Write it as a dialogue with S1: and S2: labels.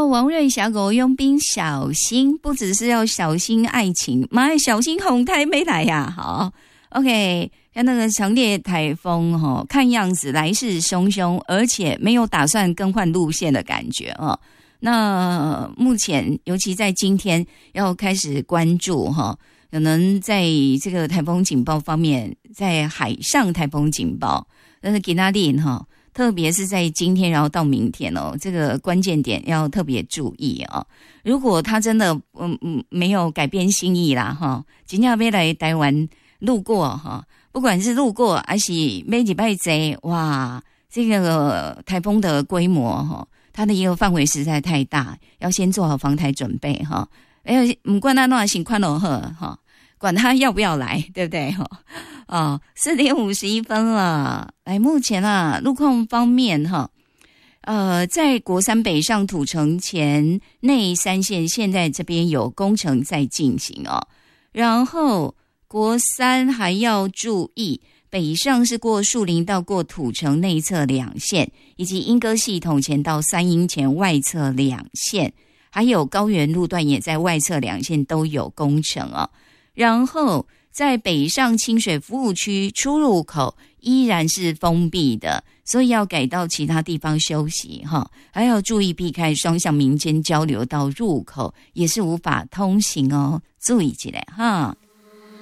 S1: 王瑞霞狗佣兵小心，不只是要小心爱情，妈呀，小心红台没来呀。好 ，OK， 看那个强烈台风看样子来势汹汹，而且没有打算更换路线的感觉哦。那目前尤其在今天要开始关注可能在这个台风警报方面，在海上台风警报，但是给那里特别是在今天然后到明天这个关键点要特别注意如果他真的没有改变心意啦真的要来台湾路过不管是路过还是每礼拜贼，哇，这个台风的规模它的一个范围实在太大，要先做好防台准备不管他哪情况如何管他要不要来，对不对4点51分了。来，目前路况方面在国三北上土城前内3线现在这边有工程在进行然后国三还要注意北上是过树林到过土城内侧2线，以及莺歌系统前到三英前外侧2线，还有高原路段也在外侧2线都有工程然后在北上清水服务区出入口依然是封闭的，所以要改到其他地方休息还要注意避开双向民间交流道入口，也是无法通行注意起来